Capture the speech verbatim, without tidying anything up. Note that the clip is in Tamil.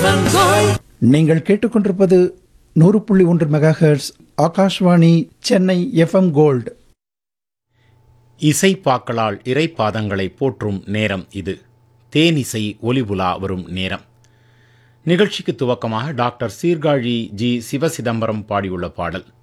நீங்கள் கேட்டுக்கொண்டிருப்பது நூறு புள்ளி ஒன்று mega hertz Akashvani Chennai FM gold. இசைப்பாக்களால் இறைப்பாதங்களை போற்றும் நேரம் இது. தேனிசை ஒலிவுலா வரும் நேரம். நிகழ்ச்சிக்கு துவக்கமாக டாக்டர் சீர்காழி ஜி சிவசிதம்பரம் பாடியுள்ள பாடல்.